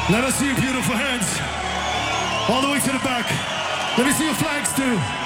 Let us see your beautiful hands. All the way to the back. Let me see your flags too.